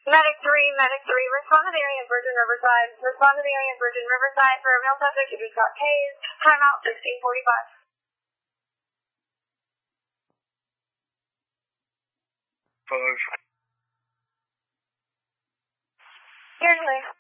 Medic 3, respond to the area of Virgin Riverside. Respond to the area of Virgin Riverside for a male subject who just got tased. Timeout 16:45. Five. Here's Lee.